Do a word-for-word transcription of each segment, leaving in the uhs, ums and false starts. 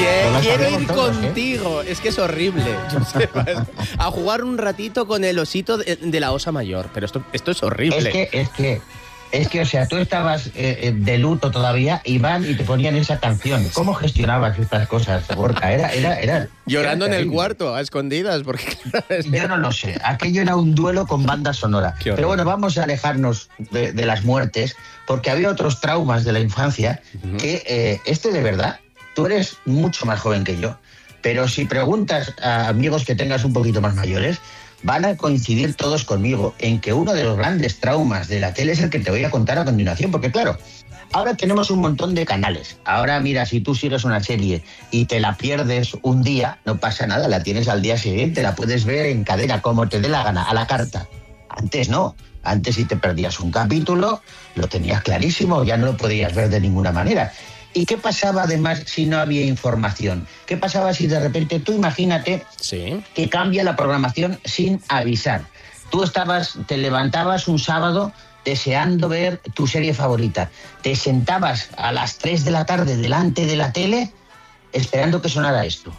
Quiero ir todos, contigo, ¿eh? Es que es horrible. A jugar un ratito con el osito de, de la osa mayor, pero esto, esto es horrible. Es que, es que, es que, o sea, tú estabas eh, de luto todavía y van y te ponían esa canción. ¿Cómo gestionabas estas cosas, Gorka? Era, era, era. Llorando era en el cuarto, a escondidas, porque yo no lo sé. Aquello era un duelo con banda sonora. Pero bueno, vamos a alejarnos de, de las muertes, porque había otros traumas de la infancia uh-huh. que eh, este de verdad. Tú eres mucho más joven que yo, pero si preguntas a amigos que tengas un poquito más mayores, van a coincidir todos conmigo en que uno de los grandes traumas de la tele es el que te voy a contar a continuación, porque claro, ahora tenemos un montón de canales. Ahora, mira, si tú sigues una serie y te la pierdes un día, no pasa nada, la tienes al día siguiente, la puedes ver en cadena, como te dé la gana, a la carta. Antes no. Antes, si te perdías un capítulo, lo tenías clarísimo, ya no lo podías ver de ninguna manera. ¿Y qué pasaba además si no había información? ¿Qué pasaba si de repente, tú imagínate sí. que cambia la programación sin avisar? Tú estabas, te levantabas un sábado deseando ver tu serie favorita. Te sentabas a las tres de la tarde delante de la tele esperando que sonara esto.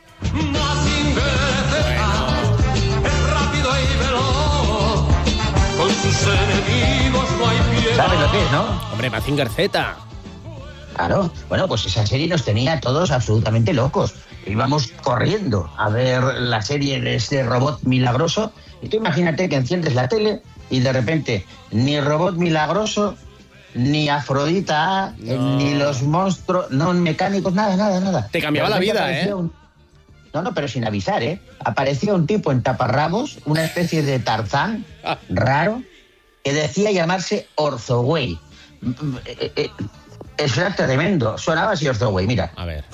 ¿Sabes lo que es, no? Hombre, Mazinger Z. Claro, bueno, pues esa serie nos tenía a todos absolutamente locos. Íbamos corriendo a ver la serie de ese robot milagroso y tú imagínate que enciendes la tele y de repente ni robot milagroso, ni Afrodita, no. ni los monstruos, no mecánicos, nada, nada, nada. Te cambiaba la vida, ¿eh? Un... No, no, pero sin avisar, ¿eh? Aparecía un tipo en taparrabos, una especie de Tarzán ah. raro, que decía llamarse Orzoway. Eh, eh, Eso era tremendo. Sonaba así Orzoway, mira. A ver.